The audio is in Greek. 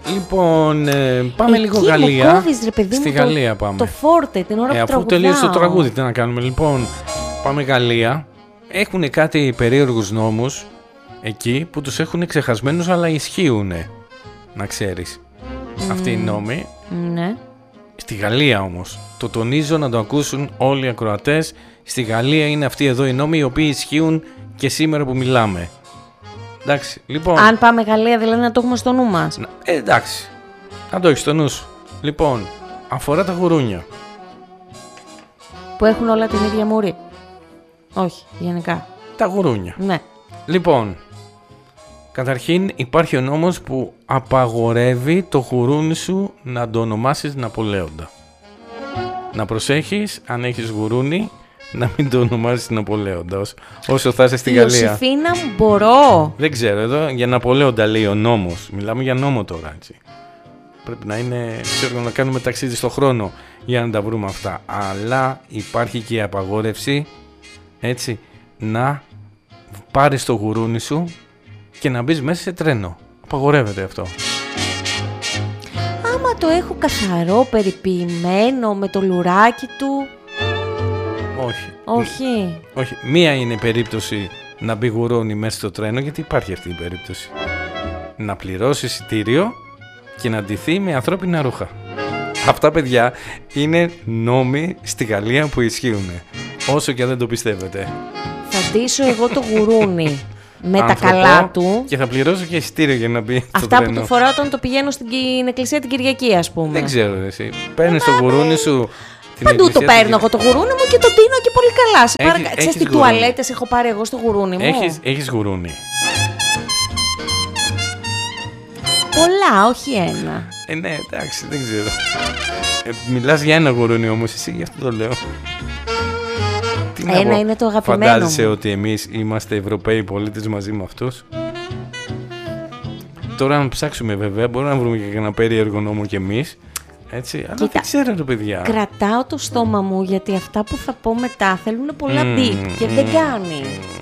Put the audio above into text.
Λοιπόν, πάμε εκεί λίγο Γαλλία. Κόβεις, ρε παιδί μου, στη Γαλλία πάμε. Το φόρτε, την ώρα που αφού τραγουδάω. τελείωσε το τραγούδι, τι να κάνουμε. Λοιπόν, πάμε Γαλλία. Έχουν κάτι περίεργους νόμους εκεί που τους έχουν ξεχασμένους, αλλά ισχύουν. Να ξέρεις. Αυτοί οι νόμοι. Ναι. Στη Γαλλία όμως. Το τονίζω να το ακούσουν όλοι οι ακροατές. Στη Γαλλία είναι αυτοί εδώ οι νόμοι οι οποίοι ισχύουν και σήμερα που μιλάμε. Εντάξει, λοιπόν. Αν πάμε Γαλλία, δηλαδή να το έχουμε στο νου μας. Εντάξει. Να το έχεις στο νου σου. Λοιπόν, αφορά τα γουρούνια. Που έχουν όλα την ίδια μουρή. Όχι, γενικά. Τα γουρούνια. Ναι. Λοιπόν, καταρχήν υπάρχει ο νόμος που απαγορεύει το γουρούνι σου να το ονομάσεις Ναπολέοντα. Να προσέχεις, αν έχεις γουρούνι, να μην το ονομάζεις Ναπολέοντα όσο θα είσαι στη Γαλλία. Ιωσήφινα, μπορώ. Δεν ξέρω, εδώ για Ναπολέοντα λέει ο νόμος. Μιλάμε για νόμο τώρα, έτσι. Πρέπει να είναι, ξέρω, να κάνουμε ταξίδι στο χρόνο για να τα βρούμε αυτά. Αλλά υπάρχει και η απαγόρευση, έτσι, να πάρεις το γουρούνι σου και να μπεις μέσα σε τρένο. Απαγορεύεται αυτό. Άμα το έχω καθαρό, περιποιημένο, με το λουράκι του. Όχι. Όχι. Όχι. Μία είναι η περίπτωση να μπει γουρούνι μέσα στο τρένο, γιατί υπάρχει αυτή η περίπτωση. Να πληρώσει εισιτήριο και να ντυθεί με ανθρώπινα ρούχα. Αυτά, παιδιά, είναι νόμοι στη Γαλλία που ισχύουν. Όσο και αν δεν το πιστεύετε. Θα ντύσω εγώ το γουρούνι με τα καλά του. Και θα πληρώσω και εισιτήριο για να μπει στο Αυτά τρένο. που του φοράω όταν το πηγαίνω στην εκκλησία την Κυριακή, ας πούμε. Δεν ξέρω εσύ. Παίρνεις το γουρούνι σου. Παντού το παίρνω εγώ το γουρούνι μου και το ντύνω και πολύ καλά. Ξέρεις τι τουαλέτες έχω πάρει εγώ στο γουρούνι μου. Έχεις γουρούνι. Πολλά, όχι ένα. Ναι, εντάξει, δεν ξέρω. Μιλάς για ένα γουρούνι όμως εσύ, γι' αυτό το λέω. Ένα είναι το αγαπημένο. Φαντάζεσαι ότι εμείς είμαστε Ευρωπαίοι πολίτες μαζί με αυτούς. Τώρα αν ψάξουμε βέβαια μπορούμε να βρούμε και ένα περίεργο νόμο κι εμείς. Έτσι, αλλά κοίτα, δεν ξέρω το παιδιά. Κρατάω το στόμα μου γιατί αυτά που θα πω μετά θέλουν πολλά μπιπ και δεν κάνει.